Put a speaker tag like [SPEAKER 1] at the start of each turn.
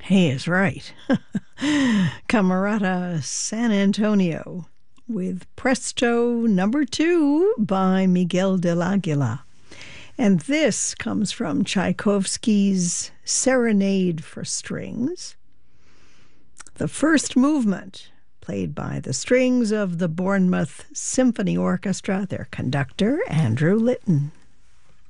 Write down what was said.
[SPEAKER 1] He is right. Camerata San Antonio with Presto number 2 by Miguel del Aguila. And this comes from Tchaikovsky's Serenade for Strings. The first movement, played by the strings of the Bournemouth Symphony Orchestra, their conductor, Andrew Litton.